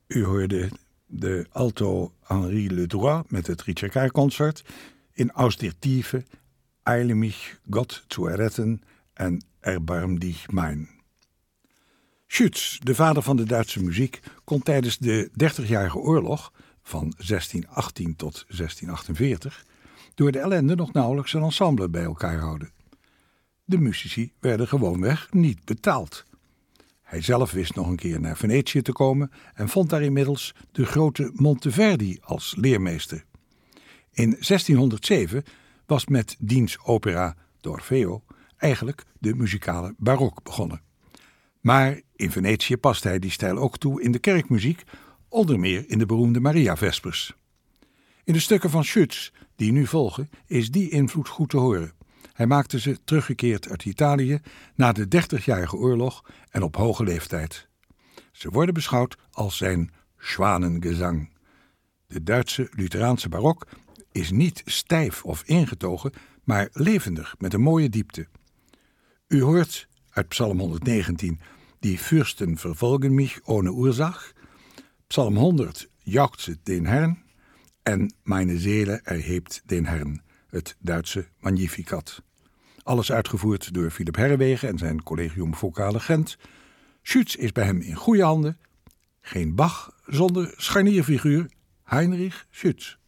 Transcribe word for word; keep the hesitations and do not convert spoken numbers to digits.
U hoorde de alto Henri Ledroit met het Ritschekar-concert in Aus der Tiefe, Eile mich Gott zu erretten en Erbarm dich mein. Schütz, de vader van de Duitse muziek, kon tijdens de dertigjarige oorlog van zestien achttien tot zestien achtenveertig door de ellende nog nauwelijks een ensemble bij elkaar houden. De muzici werden gewoonweg niet betaald. Hij zelf wist nog een keer naar Venetië te komen en vond daar inmiddels de grote Monteverdi als leermeester. In zestienhonderdzeven was met diens opera d'Orfeo eigenlijk de muzikale barok begonnen. Maar in Venetië paste hij die stijl ook toe in de kerkmuziek, onder meer in de beroemde Maria-vespers. In de stukken van Schütz, die nu volgen, is die invloed goed te horen. Hij maakte ze teruggekeerd uit Italië na de dertigjarige oorlog en op hoge leeftijd. Ze worden beschouwd als zijn Schwanengezang. De Duitse Lutheraanse barok is niet stijf of ingetogen, maar levendig met een mooie diepte. U hoort uit Psalm honderdnegentien, die Fürsten vervolgen mich ohne Ursach, Psalm honderd, jauchzet den Herrn, en Meine Seele erhebt den Herrn, het Duitse Magnificat. Alles uitgevoerd door Philip Herrewegen en zijn Collegium Vocale Gent. Schütz is bij hem in goede handen. Geen Bach zonder scharnierfiguur, Heinrich Schütz.